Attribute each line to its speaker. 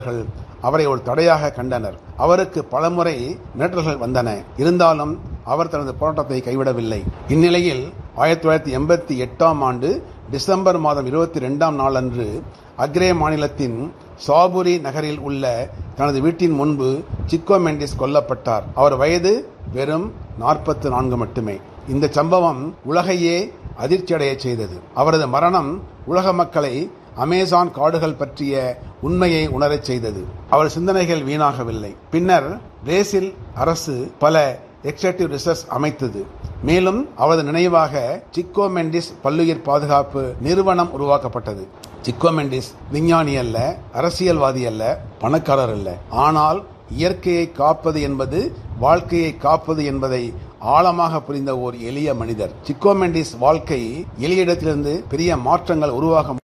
Speaker 1: அவரை ஒரு தடையாக கண்டனர். அவருக்கு பலமுறை மிரட்டல்கள் வந்தன. இருந்தாலும் அவர் தனது போராட்டத்தை கைவிடவில்லை. இந்நிலையில் 1988ஆம் ஆண்டு டிசம்பர் மாதம் 22ஆம் நாளன்று அக்ரே மாநிலத்தின் சாபுரி நகரில் உள்ள தனது வீட்டின் முன்பு சிக்கோ மெண்டிஸ் கொல்லப்பட்டார். அவர் வயது வெறும் 44 மட்டுமே. இந்த சம்பவம் உலகையே அதிர்ச்சியடைய செய்தது. அவரது மரணம் உலக மக்களை அமேசான் காடுகள் பற்றிய உண்மையை உணரச் செய்தது. அவர் சிந்தனைகள் வீணாகவில்லை. பின்னர் பிரேசில் அரசு பல எக்ஸிகியூட்டிவ் ரிசர்ச் அமைத்தது. மேலும் அவரது நினைவாக சிக்கோ மெண்டிஸ் பல்லுயிர் பாதுகாப்பு நிறுவனம் உருவாக்கப்பட்டது. சிக்கோ மெண்டிஸ் விஞ்ஞானி அல்ல, அரசியல்வாதி அல்ல, பணக்காரர் அல்ல. ஆனால் இயற்கையை காப்பது என்பது வாழ்க்கையை காப்பது என்பதை ஆழமாக புரிந்த ஓர் எளிய மனிதர். சிக்கோ மெண்டிஸ் வாழ்க்கை எளிய இடத்திலிருந்து பெரிய மாற்றங்கள் உருவாக